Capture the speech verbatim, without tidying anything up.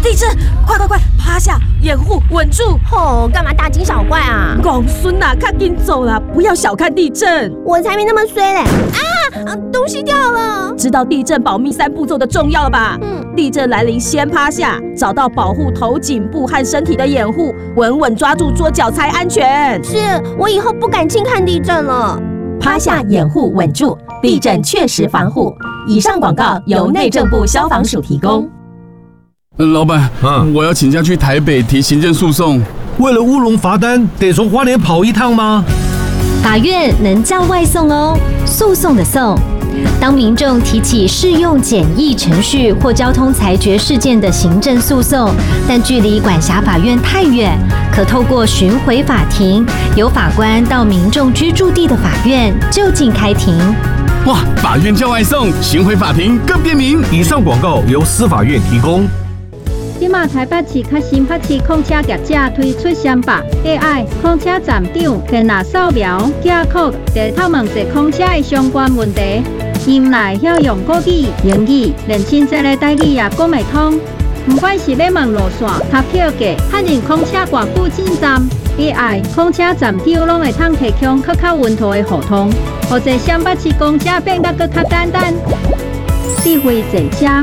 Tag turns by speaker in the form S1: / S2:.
S1: 地震！快快快，趴下，掩护，稳住！
S2: 吼，干嘛大惊小怪啊？
S1: 公孙呐，赶紧走啦，不要小看地震。
S2: 我才没那么衰嘞！啊啊，东西掉了！
S1: 知道地震保密三步骤的重要了吧？嗯，地震来临先趴下，找到保护头、颈部和身体的掩护，稳稳抓住桌角才安全。
S2: 是我以后不敢轻看地震了。
S3: 趴下，掩护，稳住，地震确实防护。以上广告由内政部消防署提供。
S4: 呃，老板，嗯，我要请假去台北提行政诉讼。
S5: 为了乌龙罚单，得从花莲跑一趟吗？
S6: 法院能叫外送哦，诉讼的讼。当民众提起适用简易程序或交通裁决事件的行政诉讼，但距离管辖法院太远，可透过巡回法庭，由法官到民众居住地的法院就近开庭。
S4: 哇，法院叫外送，巡回法庭更便民。
S5: 以上广告由司法院提供。
S7: 即马台北市较新北市控车业者推出新版 A I 控车站长电脑扫描 Q R code， 地透问一控车的相关问题，因内晓用国语、英语，连亲切的台语也讲袂通。不管是要问路线、搭票价，还是控车偌久进站 ，A I 控车站长拢会通提供更较稳妥的互通，或者新北市公车变得更较简单。智慧坐车。